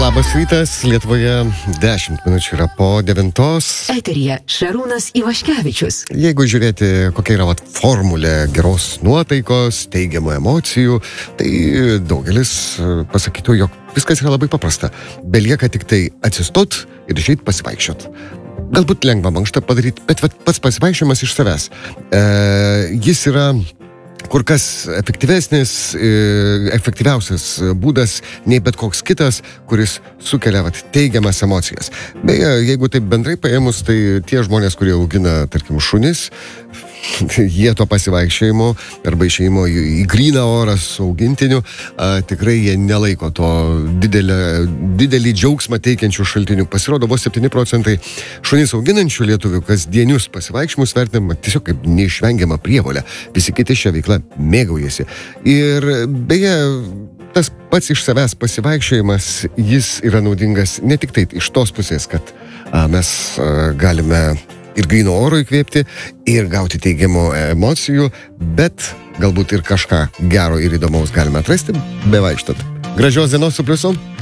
Labas rytas, Lietuvoje 10 minučių yra po 9. Eteryje Šarūnas Ivaškevičius. Jeigu žiūrėti, kokia yra formulė geros nuotaikos, teigiamų emocijų, tai daugelis pasakytų, jog viskas yra labai paprasta. Belieka tik tai atsistot ir išeit pasivaikščiot. Galbūt lengva mankštą padaryti, bet pats pasivaikščiojimas iš savęs. Jis yra kur kas efektyviausias būdas nei bet koks kitas, kuris sukelia teigiamas emocijas. Beje, jeigu taip bendrai paėmus, tai tie žmonės, kurie augina, tarkim, šunis, jie to pasivaikščiojimo arba išėjimo į gryną orą su augintiniu, tikrai jie nelaiko to didelį džiaugsmą teikiančių šaltinių. Pasirodo, vos 7% šunis auginančių lietuvių kasdienius pasivaikščiojimus vertinama tiesiog kaip neišvengiama prievolė. Visi kiti šią veiklą mėgaujasi. Ir beje, tas pats iš savęs pasivaikščiojimas, jis yra naudingas ne tik tai iš tos pusės, kad mes galime ir gryno oro įkvėpti, ir gauti teigiamų emocijų, bet galbūt ir kažką gero ir įdomaus galime atrasti bevaikštant. Gražios dienos su pliusu!